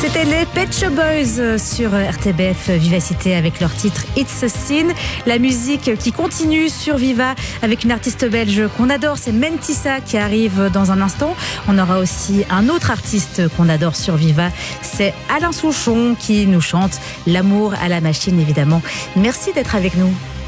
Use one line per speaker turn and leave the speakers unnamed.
C'était les Pet Shop Boys sur RTBF Vivacité avec leur titre It's a Sin. La musique qui continue sur Viva avec une artiste belge qu'on adore, c'est Mentissa qui arrive dans un instant. On aura aussi un autre artiste qu'on adore sur Viva, c'est Alain Souchon qui nous chante L'amour à la machine évidemment. Merci d'être avec nous.